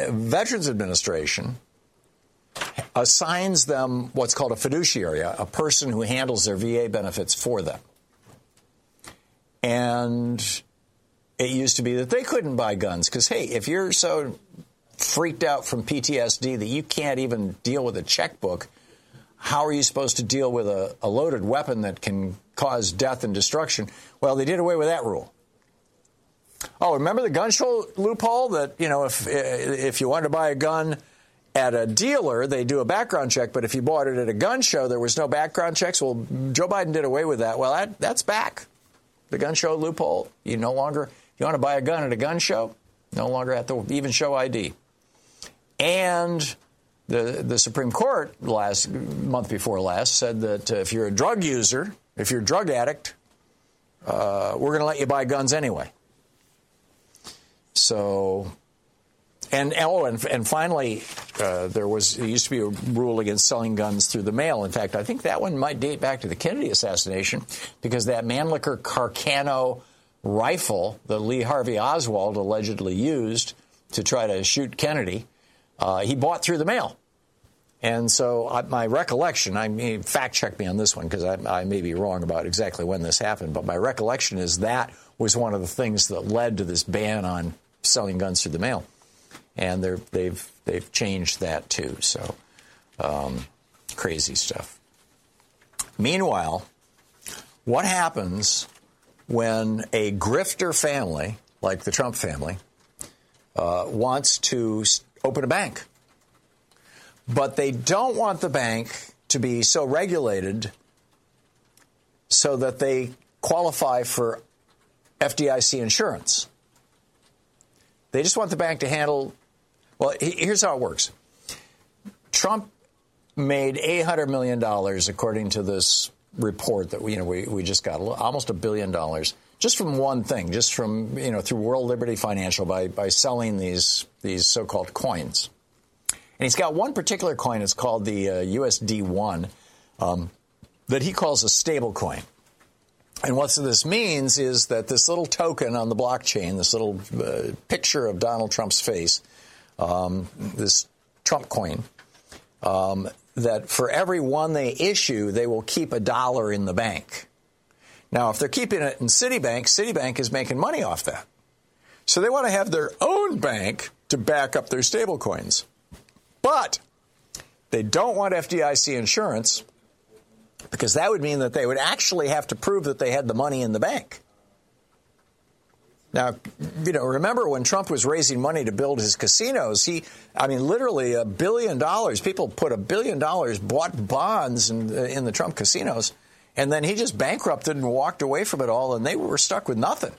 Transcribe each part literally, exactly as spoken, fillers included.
Veterans Administration assigns them what's called a fiduciary, a person who handles their V A benefits for them. And it used to be that they couldn't buy guns because, hey, if you're so freaked out from P T S D that you can't even deal with a checkbook, how are you supposed to deal with a, a loaded weapon that can cause death and destruction? Well, they did away with that rule. Oh, remember the gun show loophole that, you know, if if you wanted to buy a gun at a dealer, they do a background check, but if you bought it at a gun show, there was no background checks. Well, Joe Biden did away with that. Well, that, that's back. The gun show loophole. You no longer, you want to buy a gun at a gun show, no longer have to even show I D. And the the Supreme Court last month before last said that uh, if you're a drug user, if you're a drug addict, uh, we're going to let you buy guns anyway. So, and oh, and, and finally, uh, there was there used to be a rule against selling guns through the mail. In fact, I think that one might date back to the Kennedy assassination because that Mannlicher Carcano rifle that Lee Harvey Oswald allegedly used to try to shoot Kennedy, uh, he bought through the mail. And so I, my recollection, I mean, fact check me on this one because I, I may be wrong about exactly when this happened, but my recollection is that was one of the things that led to this ban on selling guns through the mail. And they're, they've they've changed that too. So um, crazy stuff. Meanwhile, what happens when a grifter family like the Trump family uh, wants to open a bank? But they don't want the bank to be so regulated so that they qualify for F D I C insurance. They just want the bank to handle, well, here's how it works. Trump made eight hundred million dollars, according to this report that we, you know, we, we just got, almost a billion dollars, just from one thing, just from, you know, through World Liberty Financial by, by selling these, these so-called coins. And he's got one particular coin, it's called the uh, U S D one, um, that he calls a stable coin. And what this means is that this little token on the blockchain, this little uh, picture of Donald Trump's face, um, this Trump coin, um, that for every one they issue, they will keep a dollar in the bank. Now, if they're keeping it in Citibank, Citibank is making money off that. So they want to have their own bank to back up their stable coins. But they don't want F D I C insurance because that would mean that they would actually have to prove that they had the money in the bank. Now, you know, remember when Trump was raising money to build his casinos, he, I mean, literally a billion dollars, people put a billion dollars, bought bonds in, in the Trump casinos, and then he just bankrupted and walked away from it all, and they were stuck with nothing.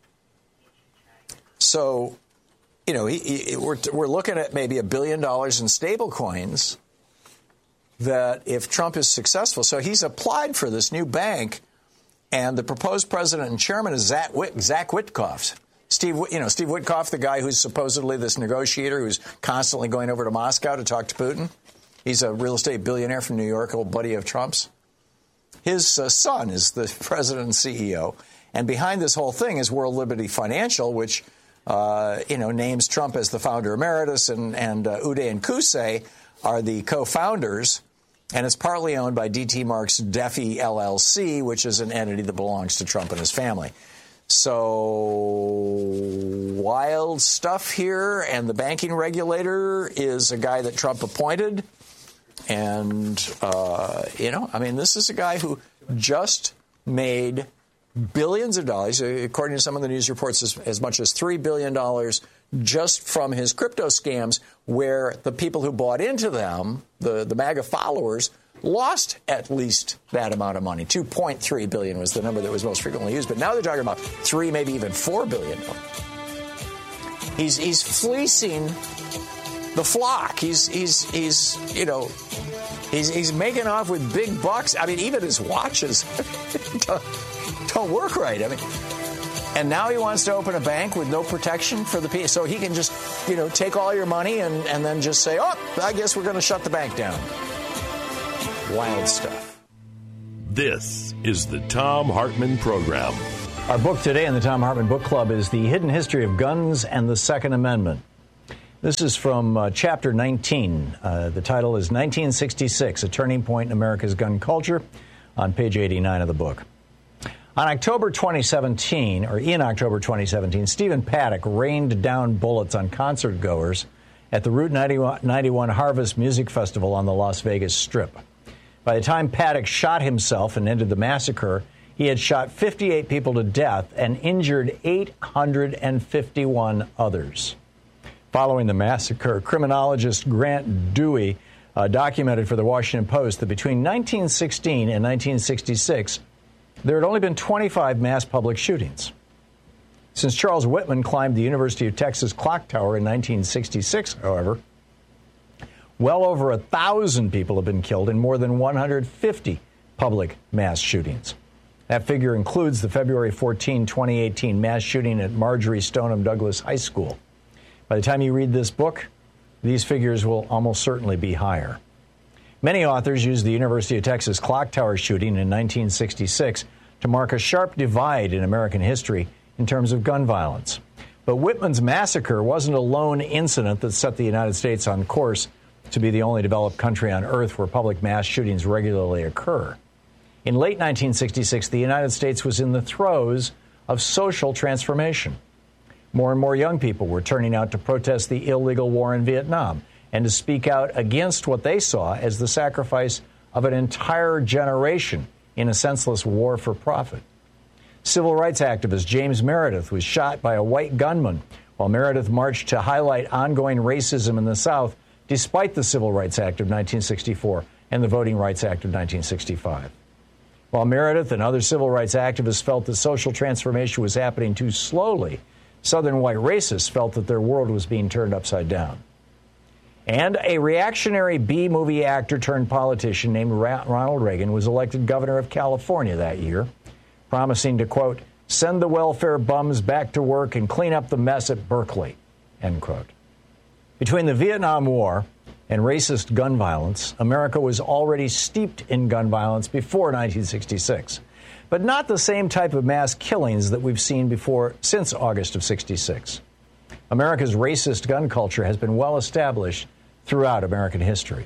So, you know, he, he, we're, we're looking at maybe a billion dollars in stable coins that if Trump is successful, so he's applied for this new bank, and the proposed president and chairman is Zach, Whit, Zach Witkoff. Steve, you know, Steve Witkoff, the guy who's supposedly this negotiator who's constantly going over to Moscow to talk to Putin. He's a real estate billionaire from New York, old buddy of Trump's. His uh, son is the president and C E O. And behind this whole thing is World Liberty Financial, which, uh, you know, names Trump as the founder emeritus, and, and uh, Uday and Qusay are the co-founders. And it's partly owned by D T Mark's Defi L L C, which is an entity that belongs to Trump and his family. So wild stuff here. And the banking regulator is a guy that Trump appointed. And, uh, you know, I mean, this is a guy who just made billions of dollars, according to some of the news reports, as, as much as three billion dollars just from his crypto scams, where the people who bought into them, the, the MAGA followers, lost at least that amount of money. two point three billion dollars was the number that was most frequently used. But now they're talking about three, maybe even four billion dollars. He's, he's fleecing the flock. He's, he's, he's, you know, he's, he's making off with big bucks. I mean, even his watches don't, don't work right. I mean, and now he wants to open a bank with no protection for the people. So he can just, you know, take all your money and, and then just say, oh, I guess we're going to shut the bank down. Wild stuff. This is the Thom Hartmann Program. Our book today in the Thom Hartmann Book Club is The Hidden History of Guns and the Second Amendment. This is from uh, Chapter nineteen. Uh, the title is nineteen sixty-six, A Turning Point in America's Gun Culture, on page eighty-nine of the book. On October twenty seventeen, or in October twenty seventeen, Stephen Paddock rained down bullets on concert goers at the Route ninety-one Harvest Music Festival on the Las Vegas Strip. By the time Paddock shot himself and ended the massacre, he had shot fifty-eight people to death and injured eight hundred fifty-one others. Following the massacre, criminologist Grant Dewey uh, documented for the Washington Post that between nineteen sixteen and nineteen sixty-six, there had only been twenty-five mass public shootings. Since Charles Whitman climbed the University of Texas clock tower in nineteen sixty-six, however, well over a thousand people have been killed in more than one hundred fifty public mass shootings. That figure includes the February fourteenth, twenty eighteen mass shooting at Marjory Stoneham Douglas High School. By the time you read this book, these figures will almost certainly be higher. Many authors use the University of Texas clock tower shooting in nineteen sixty-six to mark a sharp divide in American history in terms of gun violence. But Whitman's massacre wasn't a lone incident that set the United States on course to be the only developed country on earth where public mass shootings regularly occur. In late nineteen sixty-six, the United States was in the throes of social transformation. More and more young people were turning out to protest the illegal war in Vietnam and to speak out against what they saw as the sacrifice of an entire generation in a senseless war for profit. Civil rights activist James Meredith was shot by a white gunman while Meredith marched to highlight ongoing racism in the South despite the Civil Rights Act of nineteen sixty-four and the Voting Rights Act of nineteen sixty-five. While Meredith and other civil rights activists felt that social transformation was happening too slowly, Southern white racists felt that their world was being turned upside down. And a reactionary B-movie actor turned politician named Ronald Reagan was elected governor of California that year, promising to, quote, send the welfare bums back to work and clean up the mess at Berkeley, end quote. Between the Vietnam War and racist gun violence, America was already steeped in gun violence before nineteen sixty-six. But not the same type of mass killings that we've seen before since August of sixty-six. America's racist gun culture has been well established throughout American history.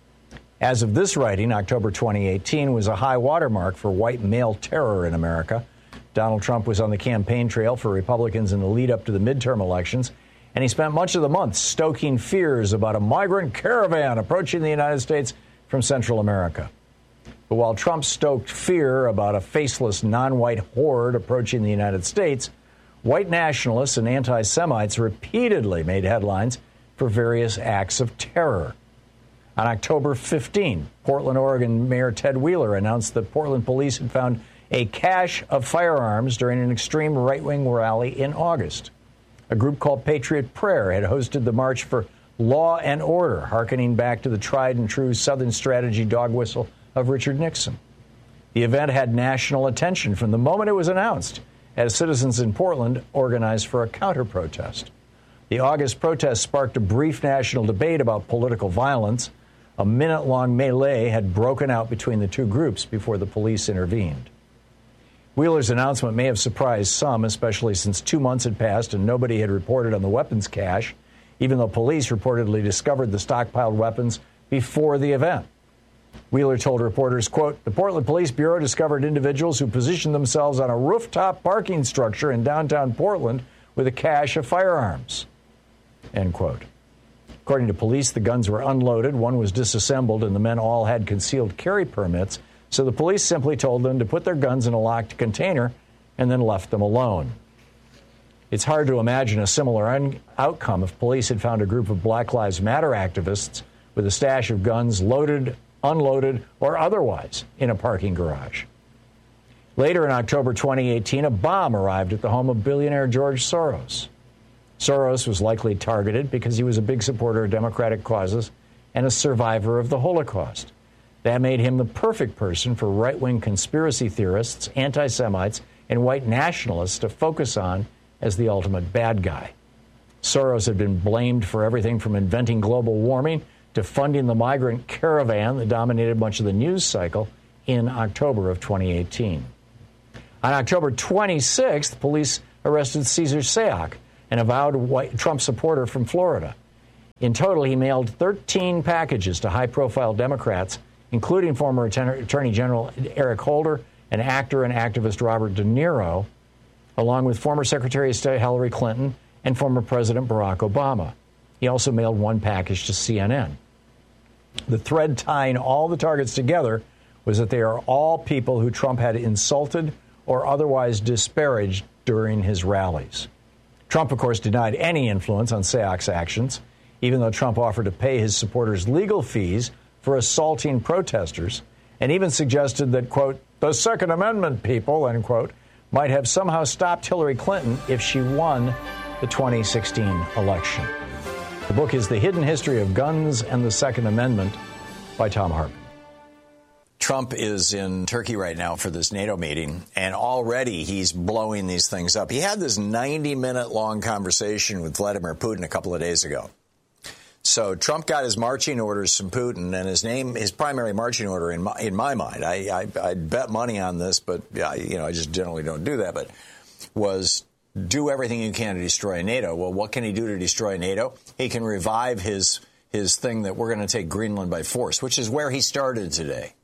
As of this writing, October twenty eighteen was a high watermark for white male terror in America. Donald Trump was on the campaign trail for Republicans in the lead up to the midterm elections, and he spent much of the month stoking fears about a migrant caravan approaching the United States from Central America. But while Trump stoked fear about a faceless non-white horde approaching the United States, white nationalists and anti-Semites repeatedly made headlines for various acts of terror. On October fifteenth, Portland, Oregon Mayor Ted Wheeler announced that Portland police had found a cache of firearms during an extreme right-wing rally in August. A group called Patriot Prayer had hosted the March for Law and Order, hearkening back to the tried-and-true Southern strategy dog whistle of Richard Nixon. The event had national attention from the moment it was announced, as citizens in Portland organized for a counter-protest. The August protest sparked a brief national debate about political violence. A minute-long melee had broken out between the two groups before the police intervened. Wheeler's announcement may have surprised some, especially since two months had passed and nobody had reported on the weapons cache, even though police reportedly discovered the stockpiled weapons before the event. Wheeler told reporters, quote, the Portland Police Bureau discovered individuals who positioned themselves on a rooftop parking structure in downtown Portland with a cache of firearms, end quote. According to police, the guns were unloaded, one was disassembled, and the men all had concealed carry permits, so the police simply told them to put their guns in a locked container and then left them alone. It's hard to imagine a similar un- outcome if police had found a group of Black Lives Matter activists with a stash of guns loaded, unloaded, or otherwise in a parking garage. Later in October twenty eighteen, a bomb arrived at the home of billionaire George Soros. Soros was likely targeted because he was a big supporter of democratic causes and a survivor of the Holocaust. That made him the perfect person for right-wing conspiracy theorists, anti-Semites, and white nationalists to focus on as the ultimate bad guy. Soros had been blamed for everything from inventing global warming to funding the migrant caravan that dominated much of the news cycle in October of twenty eighteen. On October twenty-sixth, police arrested Cesar Sayoc, an avowed white Trump supporter from Florida. In total, he mailed thirteen packages to high-profile Democrats, including former Attorney General Eric Holder and actor and activist Robert De Niro, along with former Secretary of State Hillary Clinton and former President Barack Obama. He also mailed one package to C N N. The thread tying all the targets together was that they are all people who Trump had insulted or otherwise disparaged during his rallies. Trump, of course, denied any influence on Sayok's actions, even though Trump offered to pay his supporters legal fees for assaulting protesters, and even suggested that, quote, the Second Amendment people, end quote, might have somehow stopped Hillary Clinton if she won the twenty sixteen election. The book is The Hidden History of Guns and the Second Amendment by Thom Hartmann. Trump is in Turkey right now for this NATO meeting, and already he's blowing these things up. He had this ninety-minute long conversation with Vladimir Putin a couple of days ago. So Trump got his marching orders from Putin, and his name, his primary marching order in my, in my mind, I, I, I'd bet money on this, but yeah, you know, I just generally don't do that, but was do everything you can to destroy NATO. Well, what can he do to destroy NATO? He can revive his his thing that we're going to take Greenland by force, which is where he started today.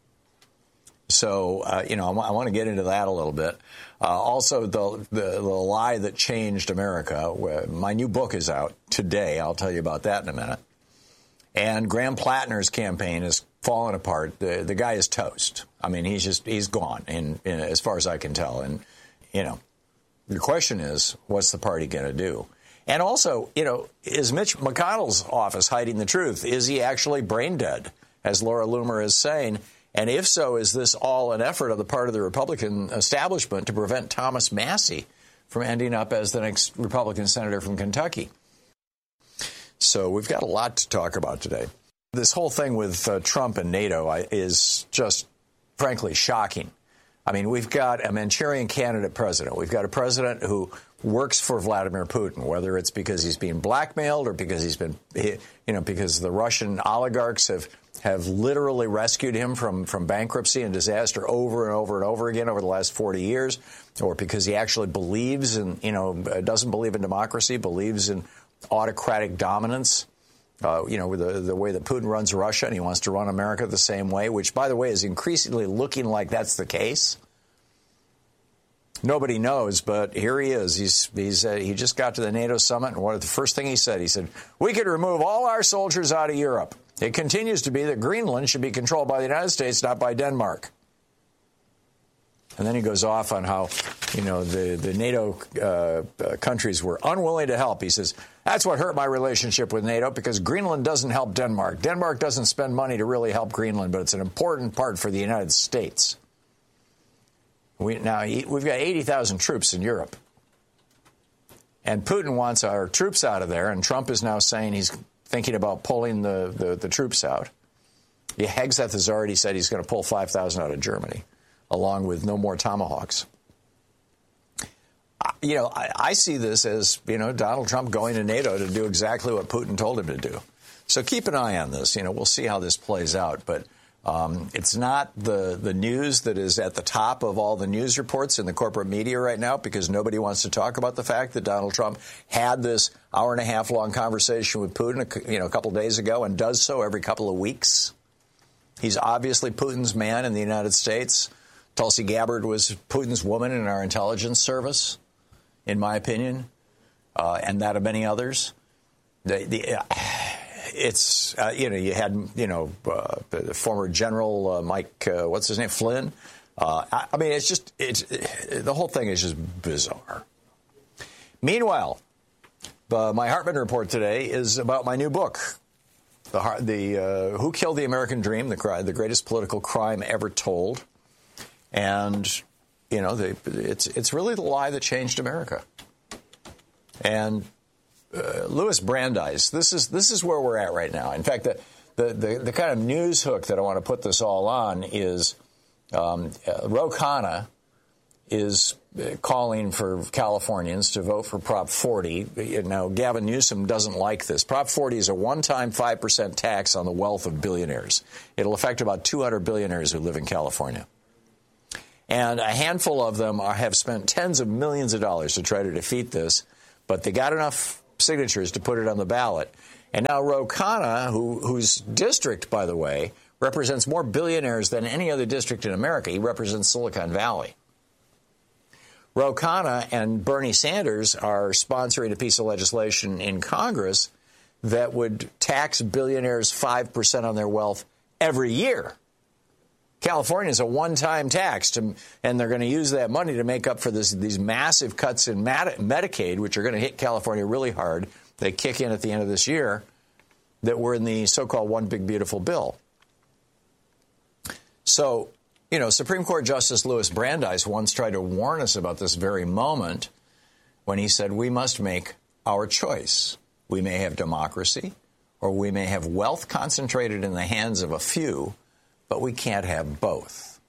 So, uh, you know, I, I want to get into that a little bit. Uh, also, the, the the lie that changed America. My new book is out today. I'll tell you about that in a minute. And Graham Plattner's campaign is falling apart. The the guy is toast. I mean, he's just he's gone, in, in, as far as I can tell. And, you know, the question is, what's the party going to do? And also, you know, is Mitch McConnell's office hiding the truth? Is he actually brain dead, as Laura Loomer is saying? And if so, is this all an effort on the part of the Republican establishment to prevent Thomas Massie from ending up as the next Republican senator from Kentucky? So we've got a lot to talk about today. This whole thing with uh, Trump and NATO is just, frankly, shocking. I mean, we've got a Manchurian candidate president. We've got a president who works for Vladimir Putin, whether it's because he's being blackmailed or because he's been, you know, because the Russian oligarchs have have literally rescued him from, from bankruptcy and disaster over and over and over again over the last forty years, or because he actually believes in, you know, doesn't believe in democracy, believes in autocratic dominance, uh, you know, the, the way that Putin runs Russia, and he wants to run America the same way, which, by the way, is increasingly looking like that's the case. Nobody knows, but here he is. He's, he's uh, he just got to the NATO summit, and what the first thing he said, he said, we could remove all our soldiers out of Europe. It continues to be that Greenland should be controlled by the United States, not by Denmark. And then he goes off on how, you know, the, the NATO uh, uh, countries were unwilling to help. He says, that's what hurt my relationship with NATO, because Greenland doesn't help Denmark. Denmark doesn't spend money to really help Greenland, but it's an important part for the United States. We, now, we've got eighty thousand troops in Europe. And Putin wants our troops out of there, and Trump is now saying he's thinking about pulling the, the, the troops out. Yeah, Hegseth has already said he's going to pull five thousand out of Germany, along with no more Tomahawks. You know, I, I see this as, you know, Donald Trump going to NATO to do exactly what Putin told him to do. So keep an eye on this. You know, we'll see how this plays out. But um, it's not the, the news that is at the top of all the news reports in the corporate media right now, because nobody wants to talk about the fact that Donald Trump had this hour and a half long conversation with Putin, you know, a couple days ago, and does so every couple of weeks. He's obviously Putin's man in the United States. Tulsi Gabbard was Putin's woman in our intelligence service, in my opinion, uh, and that of many others. The, the, uh, it's, uh, you know, you had, you know, uh, the former General uh, Mike, uh, what's his name, Flynn. Uh, I, I mean, it's just, it's, it, the whole thing is just bizarre. Meanwhile, uh, my Hartmann report today is about my new book, The, the uh, Who Killed the American Dream, the, the greatest political crime ever told. And, you know, they, it's it's really the lie that changed America. And uh, Louis Brandeis, this is this is where we're at right now. In fact, the the, the, the kind of news hook that I want to put this all on is um, uh, Ro Khanna is calling for Californians to vote for Prop forty. Now, Gavin Newsom doesn't like this. Prop forty is a one-time five percent tax on the wealth of billionaires. It'll affect about two hundred billionaires who live in California. And a handful of them are, have spent tens of millions of dollars to try to defeat this, but they got enough signatures to put it on the ballot. And now Ro Khanna, who, whose district, by the way, represents more billionaires than any other district in America. He represents Silicon Valley. Ro Khanna and Bernie Sanders are sponsoring a piece of legislation in Congress that would tax billionaires five percent on their wealth every year. California is a one-time tax, to, and they're going to use that money to make up for this, these massive cuts in Medicaid, which are going to hit California really hard. They kick in at the end of this year, that were in the so-called One Big Beautiful Bill. So, you know, Supreme Court Justice Louis Brandeis once tried to warn us about this very moment when he said we must make our choice. We may have democracy, or we may have wealth concentrated in the hands of a few, but we can't have both.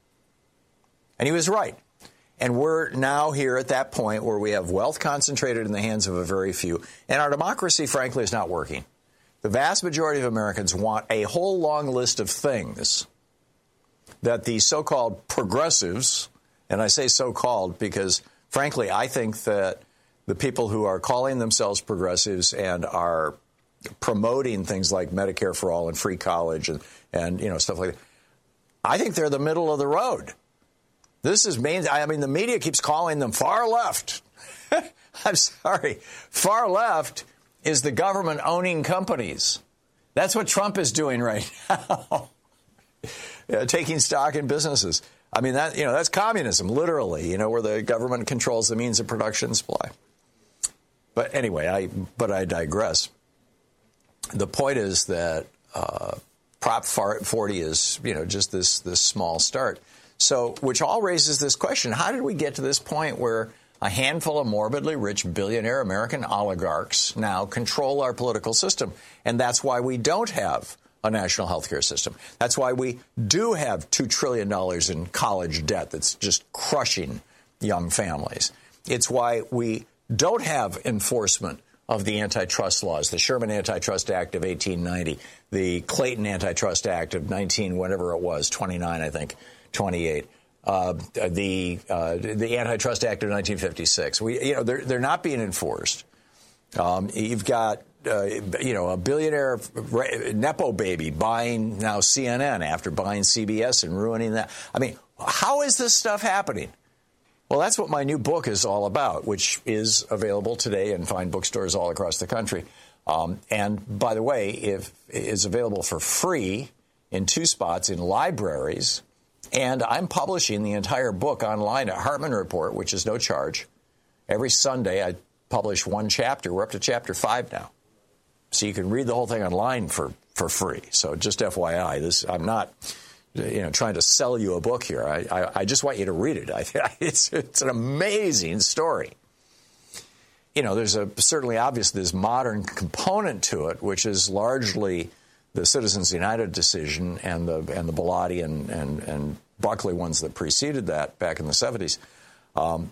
And he was right. And we're now here at that point where we have wealth concentrated in the hands of a very few. And our democracy, frankly, is not working. The vast majority of Americans want a whole long list of things that the so-called progressives, and I say so-called because, frankly, I think that the people who are calling themselves progressives and are promoting things like Medicare for all and free college and, and you know, stuff like that, I think they're the middle of the road. This is mean. I mean, the media keeps calling them far left. I'm sorry. Far left is the government owning companies. That's what Trump is doing right now. Yeah, taking stock in businesses. I mean, that you know, that's communism, literally, you know, where the government controls the means of production and supply. But anyway, I but I digress. The point is that uh, Prop forty is, you know, just this this small start. So, which all raises this question: how did we get to this point where a handful of morbidly rich billionaire American oligarchs now control our political system? And that's why we don't have a national health care system. That's why we do have two trillion dollars in college debt that's just crushing young families. It's why we don't have enforcement of the antitrust laws, the Sherman Antitrust Act of eighteen ninety, the Clayton Antitrust Act of nineteen, whatever it was, twenty-nine, I think, twenty-eight, uh, the uh, the Antitrust Act of nineteen fifty-six. We, you know, they're they're not being enforced. Um, you've got uh, you know a billionaire nepo baby buying now C N N after buying C B S and ruining that. I mean, how is this stuff happening? Well, that's what my new book is all about, which is available today in fine bookstores all across the country. Um, and by the way, if is available for free in two spots in libraries. And I'm publishing the entire book online at Hartman Report, which is no charge. Every Sunday, I publish one chapter. We're up to chapter five now. So you can read the whole thing online for, for free. So just F Y I, this I'm not, you know, trying to sell you a book here. I, I, I just want you to read it. I, it's, it's an amazing story. You know, there's a certainly obviously this modern component to it, which is largely the Citizens United decision and the and the Bellotti and, and, and Buckley ones that preceded that back in the seventies, um,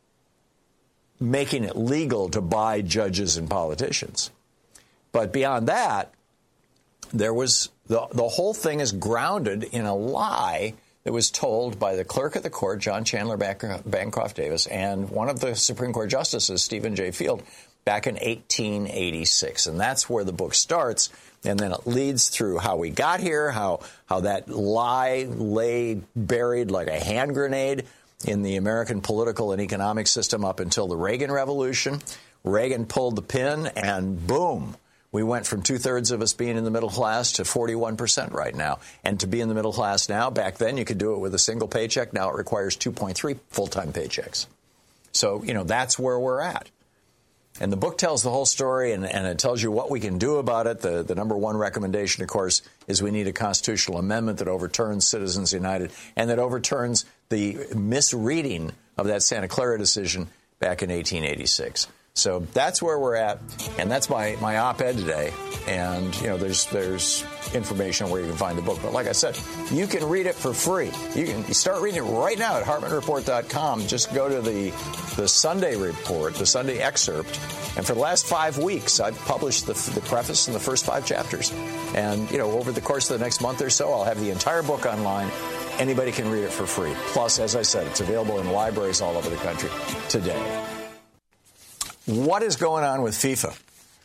making it legal to buy judges and politicians. But beyond that, there was the the whole thing is grounded in a lie that was told by the clerk of the court, John Chandler Bancroft Davis, and one of the Supreme Court justices, Stephen J. Field, back in eighteen eighty-six. And that's where the book starts. And then it leads through how we got here, how how that lie lay buried like a hand grenade in the American political and economic system up until the Reagan Revolution. Reagan pulled the pin, and boom, we went from two-thirds of us being in the middle class to forty-one percent right now. And to be in the middle class now, back then you could do it with a single paycheck. Now it requires two point three full-time paychecks. So, you know, that's where we're at. And the book tells the whole story, and, and it tells you what we can do about it. The, the number one recommendation, of course, is we need a constitutional amendment that overturns Citizens United and that overturns the misreading of that Santa Clara decision back in eighteen eighty-six. So that's where we're at, and that's my, my op-ed today. And, you know, there's there's information on where you can find the book. But like I said, you can read it for free. You can start reading it right now at hartman report dot com. Just go to the, the Sunday report, the Sunday excerpt. And for the last five weeks, I've published the, the preface and the first five chapters. And, you know, over the course of the next month or so, I'll have the entire book online. Anybody can read it for free. Plus, as I said, it's available in libraries all over the country today. What is going on with FIFA?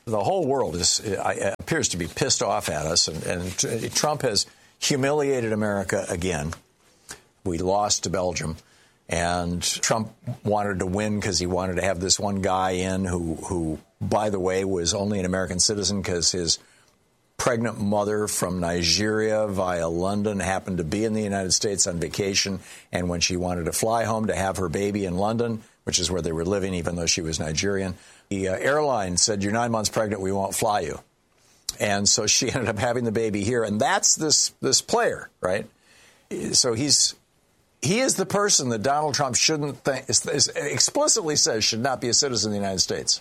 the whole world is uh, appears to be pissed off at us, and, and Trump has humiliated America again. We lost to Belgium, and Trump wanted to win because he wanted to have this one guy in who, who, by the way, was only an American citizen because his pregnant mother from Nigeria via London happened to be in the United States on vacation, and when she wanted to fly home to have her baby in London, which is where they were living, even though she was Nigerian, the uh, airline said, "You're nine months pregnant, we won't fly you." And so she ended up having the baby here, and that's this this player, right? So he's he is the person that Donald Trump shouldn't think, is, is explicitly says should not be a citizen of the United States.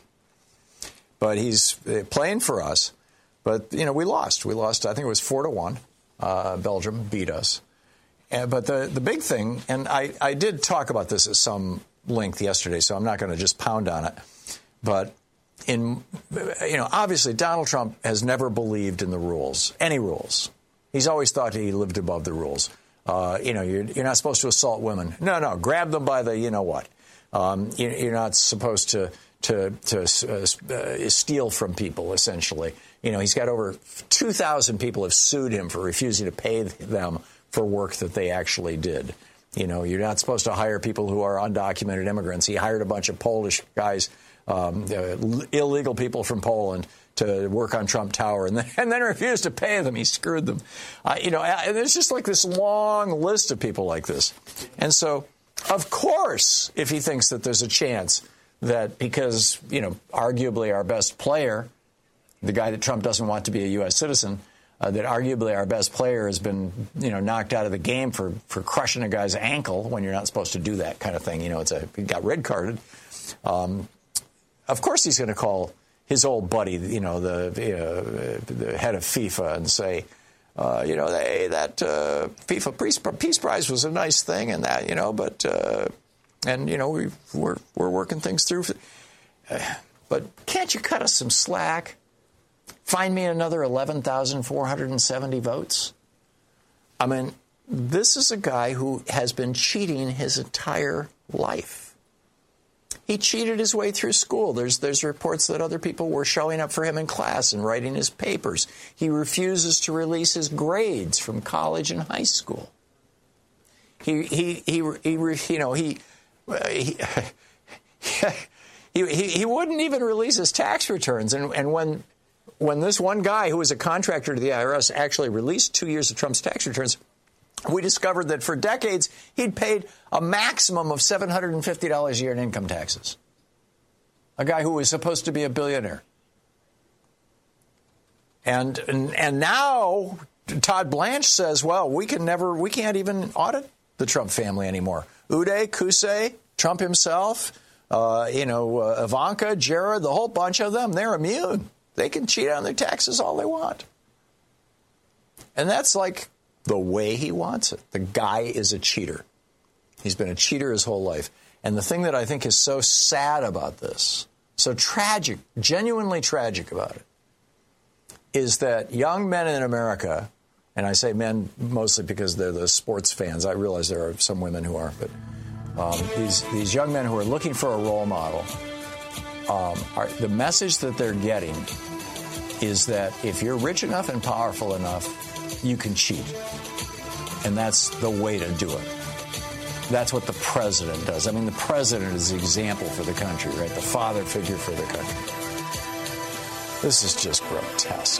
But he's playing for us. But, you know, we lost. We lost, I think it was four to one. Uh, Belgium beat us. And, but the, the big thing, and I, I did talk about this at some length yesterday, so I'm not going to just pound on it. But, in you know, obviously Donald Trump has never believed in the rules, any rules. He's always thought he lived above the rules. Uh, you know, you're, you're not supposed to assault women. No, no, grab them by the, you know what. Um, you, you're not supposed to to, to uh, uh, steal from people, essentially. You know, he's got over two thousand people have sued him for refusing to pay them for work that they actually did. You know, you're not supposed to hire people who are undocumented immigrants. He hired a bunch of Polish guys, um, uh, illegal people from Poland, to work on Trump Tower, and then, and then refused to pay them. He screwed them. Uh, you know, and there's just like this long list of people like this. And so, of course, if he thinks that there's a chance that because, you know, arguably our best player, the guy that Trump doesn't want to be a U S citizen, uh, that arguably our best player has been, you know, knocked out of the game for, for crushing a guy's ankle when you're not supposed to do that kind of thing. You know, it's a he got red carded. Um, of course he's going to call his old buddy, you know, the, uh, the head of FIFA, and say, uh, you know, hey, that uh, FIFA Peace, Peace Prize was a nice thing, and that, you know, but uh, and you know, we we're we're working things through. Uh, but can't you cut us some slack? Find me another eleven thousand four hundred seventy votes. I mean, this is a guy who has been cheating his entire life. He cheated his way through school. There's there's reports that other people were showing up for him in class and writing his papers. He refuses to release his grades from college and high school. He he he, he you know he he, he he he wouldn't even release his tax returns. And and when when this one guy who was a contractor to the I R S actually released two years of Trump's tax returns, we discovered that for decades, he'd paid a maximum of seven hundred fifty dollars a year in income taxes. A guy who was supposed to be a billionaire. And, and, and now Todd Blanche says, well, we can never, we can't even audit the Trump family anymore. Uday, Qusay, Trump himself, uh, you know, uh, Ivanka, Jared, the whole bunch of them, they're immune. They can cheat on their taxes all they want. And that's like the way he wants it. The guy is a cheater. He's been a cheater his whole life. And the thing that I think is so sad about this, so tragic, genuinely tragic about it, is that young men in America, and I say men mostly because they're the sports fans. I realize there are some women who are, but um, these, these young men who are looking for a role model, um, are, the message that they're getting is that if you're rich enough and powerful enough, you can cheat. And that's the way to do it. That's what the president does. I mean, the president is the example for the country, right? The father figure for the country. This is just grotesque.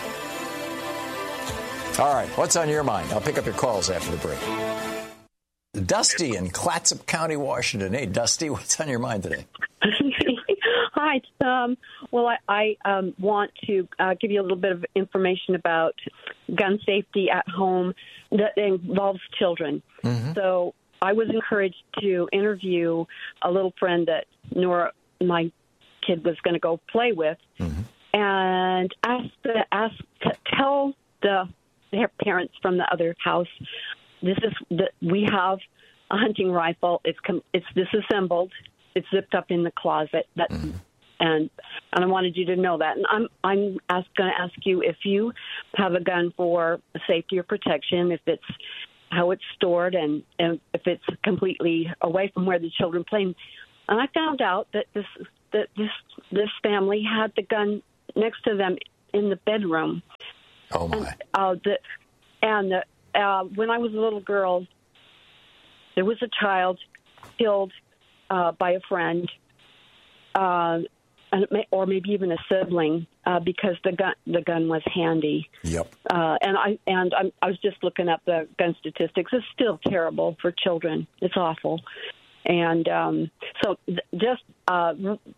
All right, what's on your mind? I'll pick up your calls after the break. Dusty in Clatsop County, Washington. Hey, Dusty, what's on your mind today? Hi. Um, well, I, I um, want to uh, give you a little bit of information about gun safety at home that involves children. Mm-hmm. So I was encouraged to interview a little friend that Nora, my kid, was going to go play with, mm-hmm. and ask the ask to tell the their parents from the other house, this is that we have a hunting rifle. It's com- it's disassembled. It's zipped up in the closet. That, mm-hmm. and and I wanted you to know that. And I'm I'm going to ask you if you have a gun for safety or protection, if it's how it's stored, and, and if it's completely away from where the children play. And I found out that this that this this family had the gun next to them in the bedroom. Oh, my. And, uh, the, and the, uh, when I was a little girl, there was a child killed uh, by a friend, uh, and it may, or maybe even a sibling, uh, because the gun the gun was handy. Yep. Uh, and I and I'm, I was just looking up the gun statistics. It's still terrible for children. It's awful. And um, so th- just uh,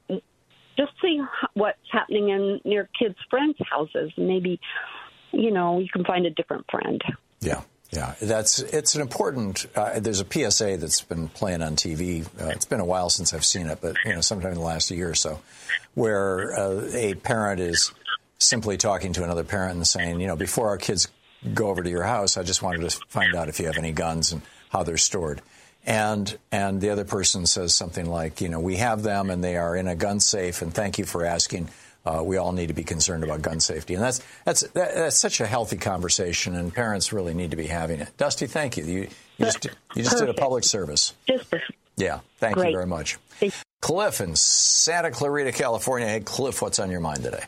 just see what's happening in near kids' friends' houses. Maybe, you know, you can find a different friend. Yeah. Yeah, that's it's an important. Uh, there's a P S A that's been playing on T V. Uh, it's been a while since I've seen it, but you know, sometime in the last year or so, where uh, a parent is simply talking to another parent and saying, you know, before our kids go over to your house, I just wanted to find out if you have any guns and how they're stored. And and the other person says something like, you know, we have them and they are in a gun safe, and thank you for asking. Uh, we all need to be concerned about gun safety, and that's that's that, that's such a healthy conversation, and parents really need to be having it. Dusty, thank you. You, you just you just did a public service. Just yeah, thank great. you very much. Cliff in Santa Clarita, California. Hey, Cliff, what's on your mind today?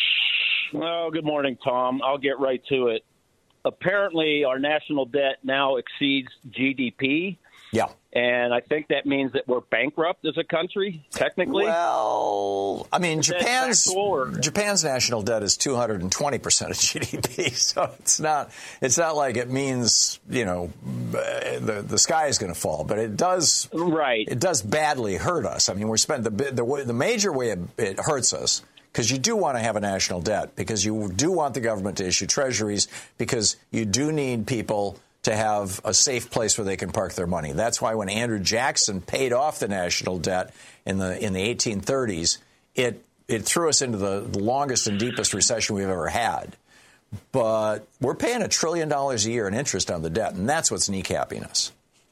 Well, good morning, Tom. I'll get right to it. Apparently, our national debt now exceeds G D P. Yeah. And I think that means that we're bankrupt as a country, technically. Well, I mean, is Japan's Japan's national debt is two hundred twenty percent of G D P, so it's not it's not like it means, you know, the the sky is going to fall, but it does right. It does badly hurt us. I mean, we're spent the the the major way it hurts us, because you do want to have a national debt, because you do want the government to issue treasuries, because you do need people to have a safe place where they can park their money. That's why when Andrew Jackson paid off the national debt in the in the eighteen thirties, it it threw us into the longest and deepest recession we've ever had. But we're paying a trillion dollars a year in interest on the debt, and that's what's kneecapping us.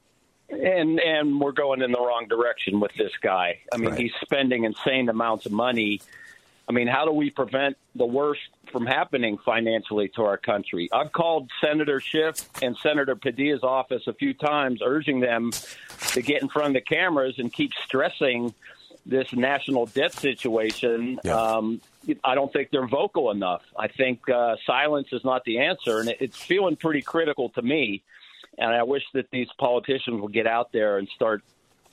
And and we're going in the wrong direction with this guy. I mean, right. He's spending insane amounts of money. I mean, how do we prevent the worst from happening financially to our country? I've called Senator Schiff and Senator Padilla's office a few times, urging them to get in front of the cameras and keep stressing this national debt situation. Yeah. Um, I don't think they're vocal enough. I think uh, silence is not the answer, and it's feeling pretty critical to me. And I wish that these politicians would get out there and start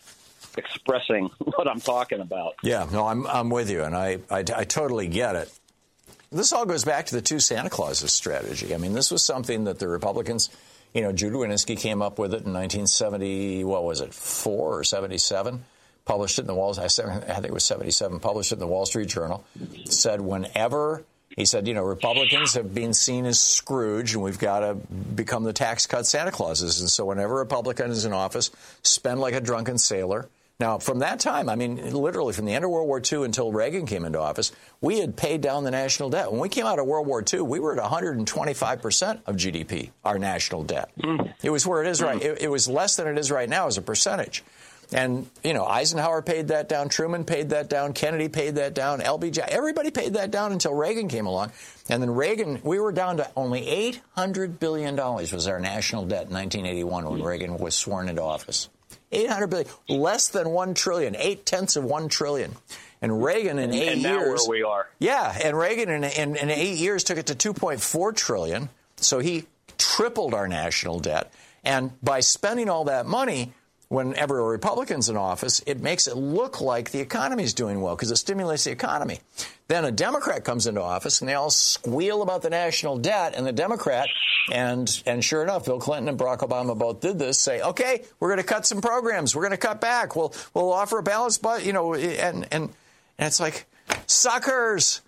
expressing what I'm talking about. Yeah, no, I'm I'm with you, and I, I, I totally get it. This all goes back to the two Santa Clauses strategy. I mean, this was something that the Republicans, you know, Judah Wanniski came up with it in nineteen seventy, what was it, four or seventy-seven? Published it in the Wall, I think it was seventy-seven, published it in the Wall Street Journal, said whenever, he said, you know, Republicans have been seen as Scrooge, and we've got to become the tax cut Santa Clauses. And so whenever a Republican is in office, spend like a drunken sailor. Now, from that time, I mean, literally from the end of World War Two until Reagan came into office, we had paid down the national debt. When we came out of World War Two, we were at one hundred twenty-five percent of G D P, our national debt. Mm. It was where it is right. It, it was less than it is right now as a percentage. And, you know, Eisenhower paid that down, Truman paid that down, Kennedy paid that down, L B J, everybody paid that down until Reagan came along. And then Reagan, we were down to only eight hundred billion dollars was our national debt in nineteen eighty-one when Reagan was sworn into office. eight hundred billion dollars, less than one trillion dollars, eight-tenths of one trillion dollars. And Reagan in eight and now years. Where we are. Yeah, and Reagan in, in, in eight years took it to two point four trillion dollars. So he tripled our national debt. And by spending all that money, whenever a Republican's in office, it makes it look like the economy's doing well because it stimulates the economy. Then a Democrat comes into office and they all squeal about the national debt, and the Democrat, and and sure enough, Bill Clinton and Barack Obama both did this, say, okay, we're going to cut some programs, we're going to cut back, we'll we'll offer a balanced budget, you know, and and and it's like, suckers.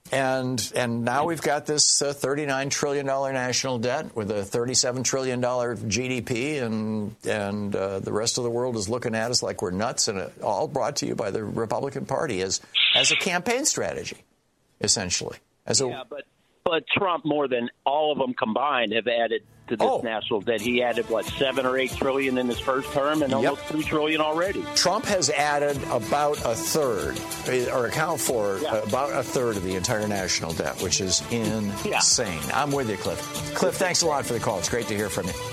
And and now we've got this uh, thirty-nine trillion dollars national debt with a thirty-seven trillion dollars G D P, and and uh, the rest of the world is looking at us like we're nuts, and it, all brought to you by the Republican Party as as a campaign strategy, essentially. As a, yeah, but but Trump, more than all of them combined, have added to this oh. national debt. He added, what, seven or eight trillion in his first term, and almost yep. two trillion already. Trump has added about a third, or account for yeah. about a third of the entire national debt, which is insane. Yeah. I'm with you, Cliff. Cliff, thanks a lot for the call. It's great to hear from you.